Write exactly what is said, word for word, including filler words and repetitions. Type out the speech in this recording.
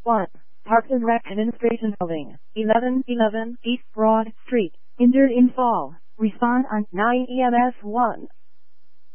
one. Parks and Rec Administration Building, eleven eleven East Broad Street. Injured in fall. Respond on nine E M S one.